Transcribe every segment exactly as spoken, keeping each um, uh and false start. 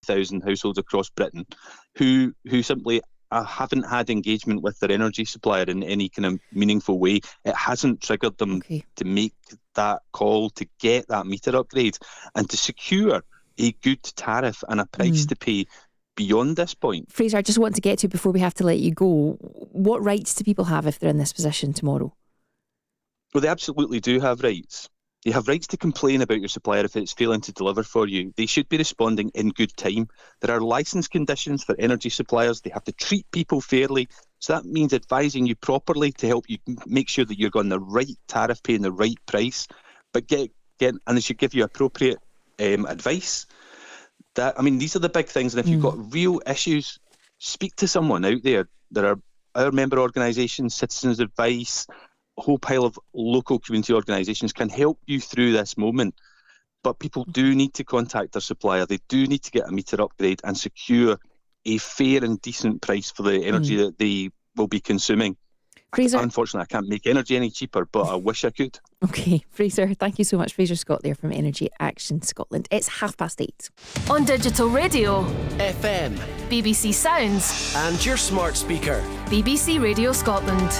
thousand households across Britain who who simply uh, haven't had engagement with their energy supplier in any kind of meaningful way. It hasn't triggered them okay. to make that call, to get that meter upgrade and to secure a good tariff and a price mm. to pay beyond this point. Fraser, I just want to get to, before we have to let you go, what rights do people have if they're in this position tomorrow? Well, they absolutely do have rights. You have rights to complain about your supplier if it's failing to deliver for you. They should be responding in good time. There are licence conditions for energy suppliers. They have to treat people fairly. So that means advising you properly to help you make sure that you're on the right tariff, paying the right price. But get, get and they should give you appropriate um, advice. That I mean, these are the big things. And if mm. you've got real issues, speak to someone out there. There are our member organisations, Citizens Advice, a whole pile of local community organisations can help you through this moment. But people do need to contact their supplier. They do need to get a meter upgrade and secure a fair and decent price for the energy mm. that they will be consuming. Fraser, unfortunately, I can't make energy any cheaper, but I wish I could. Okay, Fraser, thank you so much. Fraser Scott there from Energy Action Scotland. It's half past eight. On digital radio, F M, B B C Sounds, and your smart speaker, B B C Radio Scotland.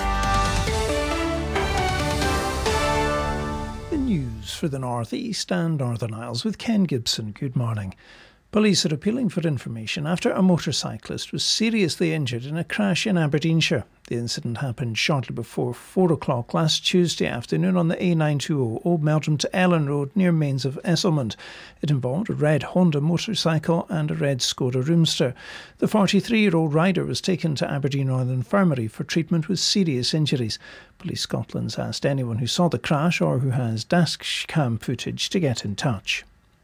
The news for the North East and Northern Isles with Ken Gibson. Good morning. Police are appealing for information after a motorcyclist was seriously injured in a crash in Aberdeenshire. The incident happened shortly before four o'clock last Tuesday afternoon on the A nine twenty Old Meldrum to Ellen Road near Mains of Esselmond. It involved a red Honda motorcycle and a red Skoda Roomster. The forty-three-year-old rider was taken to Aberdeen Royal Infirmary for treatment with serious injuries. Police Scotland's asked anyone who saw the crash or who has dashcam footage to get in touch.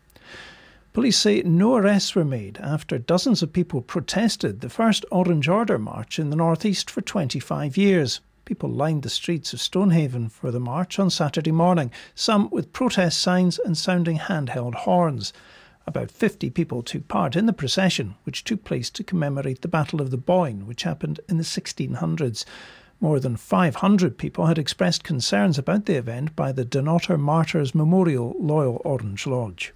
Police say no arrests were made after dozens of people protested the first Orange Order march in the North East for twenty-five years. People lined the streets of Stonehaven for the march on Saturday morning, some with protest signs and sounding handheld horns. About fifty people took part in the procession, which took place to commemorate the Battle of the Boyne, which happened in the sixteen hundreds. More than five hundred people had expressed concerns about the event by the Dunnottar Martyrs Memorial Loyal Orange Lodge.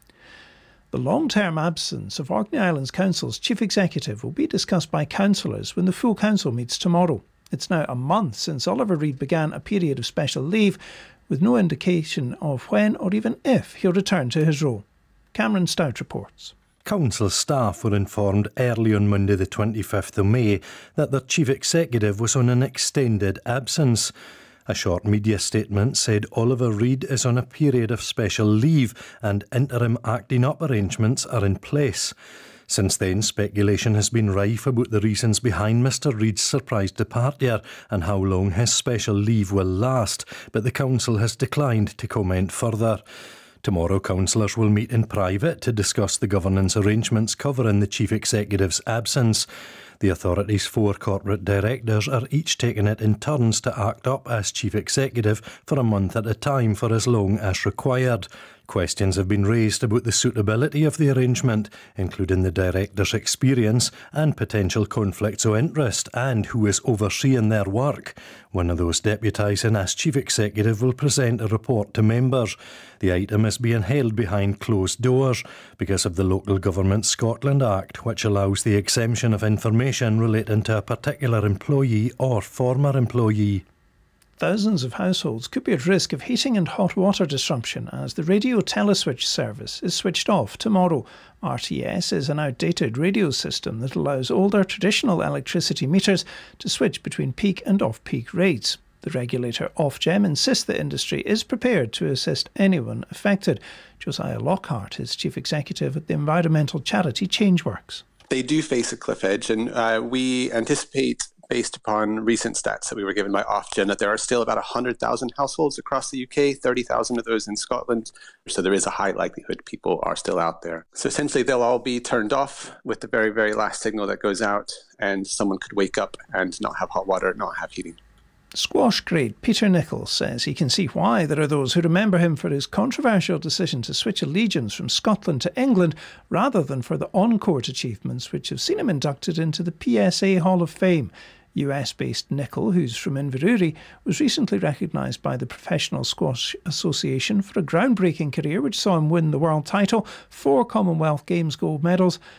The long-term absence of Orkney Islands Council's chief executive will be discussed by councillors when the full council meets tomorrow. It's now a month since Oliver Reid began a period of special leave, with no indication of when or even if he'll return to his role. Cameron Stout reports. Council staff were informed early on Monday the twenty-fifth of May that their chief executive was on an extended absence. A short media statement said Oliver Reid is on a period of special leave and interim acting up arrangements are in place. Since then, speculation has been rife about the reasons behind Mr Reid's surprise departure and how long his special leave will last, but the council has declined to comment further. Tomorrow, councillors will meet in private to discuss the governance arrangements covering the chief executive's absence. The authority's four corporate directors are each taking it in turns to act up as chief executive for a month at a time for as long as required. Questions have been raised about the suitability of the arrangement, including the directors' experience and potential conflicts of interest and who is overseeing their work. One of those deputising as chief executive will present a report to members. The item is being held behind closed doors because of the Local Government Scotland Act, which allows the exemption of information relating to a particular employee or former employee. Thousands of households could be at risk of heating and hot water disruption as the radio teleswitch service is switched off tomorrow. R T S is an outdated radio system that allows older traditional electricity meters to switch between peak and off-peak rates. The regulator Ofgem insists the industry is prepared to assist anyone affected. Josiah Lockhart is chief executive at the environmental charity Changeworks. They do face a cliff edge, and uh, we anticipate, based upon recent stats that we were given by Ofgem, that there are still about one hundred thousand households across the U K, thirty thousand of those in Scotland. So there is a high likelihood people are still out there. So essentially they'll all be turned off with the very, very last signal that goes out, and someone could wake up and not have hot water, not have heating. Squash great Peter Nichols says he can see why there are those who remember him for his controversial decision to switch allegiance from Scotland to England rather than for the on-court achievements which have seen him inducted into the P S A Hall of Fame. U S-based Nicholl, who's from Inverurie, was recently recognised by the Professional Squash Association for a groundbreaking career which saw him win the world title, four Commonwealth Games gold medals